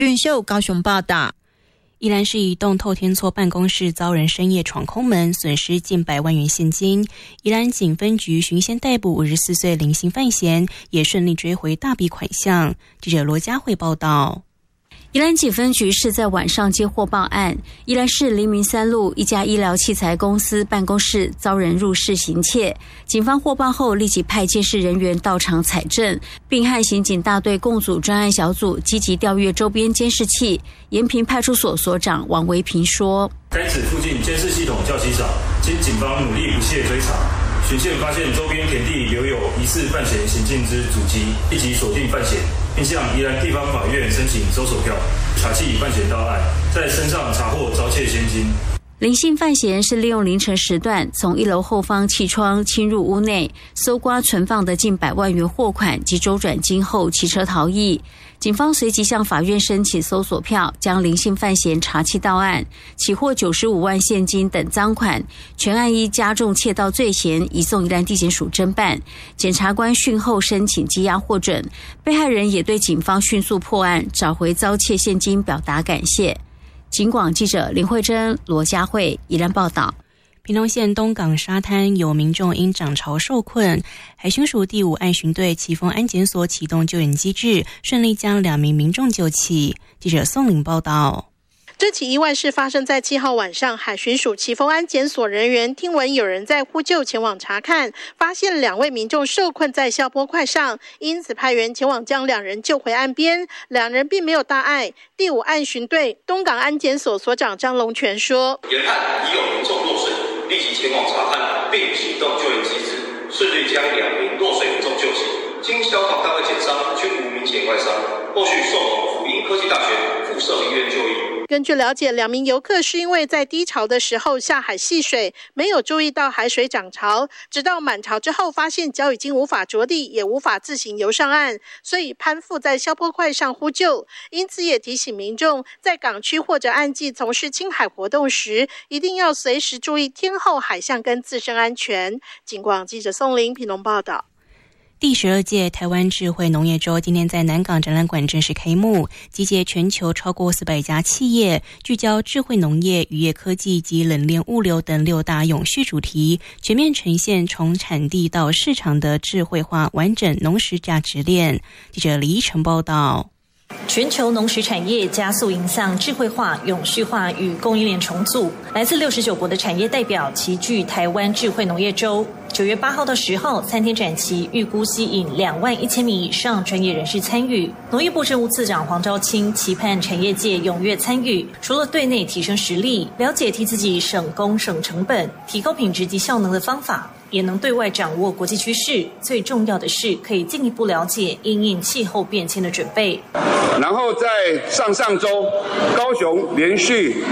运秀高雄报道。 宜兰市一栋透天厝办公室遭人深夜闯空门，损失近100万元现金。宜兰警分局循线逮捕54岁林姓犯嫌，也顺利追回大笔款项。记者罗佳慧报道。 宜兰警分局是在晚上接获报案，宜兰市黎明3路一家医疗器材公司办公室遭人入室行窃，警方获报后立即派监视人员到场采证，并和刑警大队共组专案小组积极调阅周边监视器。延平派出所所长王维平说：“ 该址附近监视系统较稀少，经警方努力不懈追查，巡线发现周边田地留有疑似犯嫌行径之足迹，立即锁定犯嫌，并向宜兰地方法院申请搜索票，查缉犯嫌到案，在身上查获遭窃现金。” 林姓犯嫌是利用凌晨时段从1楼后方气窗侵入屋内，搜刮存放的近100万元货款及周转金后骑车逃逸。警方随即向法院申请搜索票，将林姓犯嫌查缉到案，起获95万现金等赃款，全案依加重窃盗罪嫌移送宜兰地检署侦办。检察官讯后申请羁押获准，被害人也对警方迅速破案找回遭窃现金表达感谢。警广记者林慧珍、罗佳慧宜兰报道。 屏东县东港沙滩有民众因涨潮受困，海巡署第5岸巡队奇丰安检所启动救援机制，顺利将2名民众救起。记者宋玲报道。 这起意外是发生在7号晚上，海巡署奇丰安检所人员听闻有人在呼救，前往查看，发现2位民众受困在消波块上，因此派员前往将2人救回岸边，2人并没有大碍。第5岸巡队东港安检所所长张龙全说：“ 研判已有民众落水，立即前往查看，并启动救援机制，顺利将2名落水民众救起。经消防单位检伤，均无明显外伤，后续送往辅英科技大学附设医院就医。” 根据了解，2名游客是因为在低潮的时候下海戏水，没有注意到海水涨潮，直到满潮之后发现脚已经无法着地，也无法自行游上岸，所以攀附在消波块上呼救。因此也提醒民众，在港区或者岸际从事亲海活动时，一定要随时注意天候海象跟自身安全。警广记者宋玲屏东报道。 第12届台湾智慧农业周今天在南港展览馆正式开幕，集结全球超过400家企业，聚焦智慧农业、渔业科技及冷链物流等6大永续主题，全面呈现从产地到市场的智慧化完整农食价值链。记者李依晨报道。 全球农食产业加速迎向智慧化、永续化与供应链重组，来自69国的产业代表齐聚台湾智慧农业周。9月8号到10号3天展期，预估吸引21000名以上专业人士参与。农业部政务次长黄昭清期盼产业界踊跃参与，除了对内提升实力，了解替自己省工省成本、提高品质及效能的方法，也能对外掌握国际趋势，最重要的是可以进一步了解因应气候变迁的准备。 然后在上周，高雄连续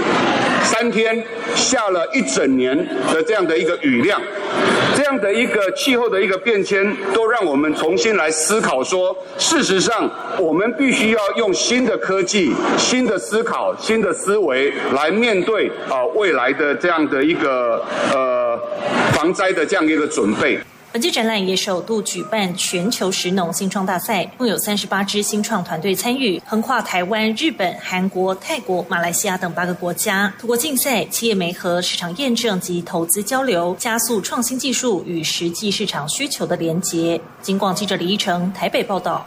3天下了1整年的这样的一个雨量，这样的一个气候的一个变迁，都让我们重新来思考说，事实上我们必须要用新的科技、新的思考、新的思维来面对未来的这样的一个防灾的这样一个准备。 本届展览也首度举办全球食农新创大赛，共有38支新创团队参与，横跨台湾、日本、韩国、泰国、马来西亚等8个国家。透过竞赛、企业媒合、市场验证及投资交流，加速创新技术与实际市场需求的连结。警广记者李依成台北报道。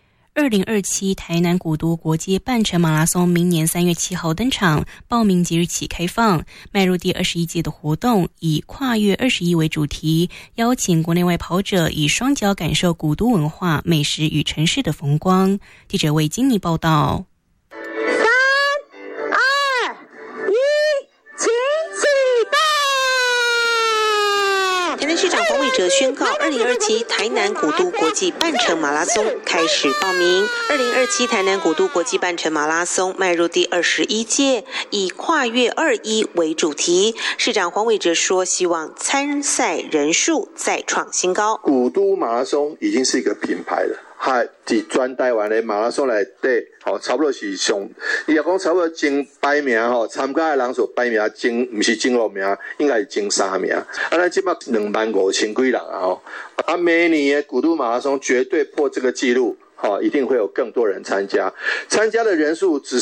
2027台南古都国际半程马拉松明年3月7号登场，报名即日起开放，迈入第21届的活动，以跨越21为主题，邀请国内外跑者以双脚感受古都文化、美食与城市的风光。记者魏金妮报道。 3、2、1，请启动！ 台南市长黄伟哲宣告，2027台南古都国际半程马拉松开始报名。2027台南古都国际半程马拉松迈入第21届，以跨越21为主题。市长黄伟哲说，希望参赛人数再创新高。 古都马拉松已经是一个品牌了。在全台湾的马拉松内底，差不多是上，伊若讲差不多前排名参加的人数排名前，不是前6名，应该是前3名。咱即摆25000几人每年的古都马拉松绝对破这个纪录。 一定会有更多人参加，参加的人数只